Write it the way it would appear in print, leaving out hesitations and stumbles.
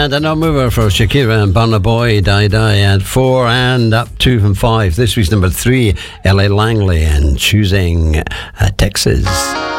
And a no-mover for Shakira and Burna Boy, Die Die at 4, and up 2 from 5. This week's number 3, L.A. Langley and Choosing Texas.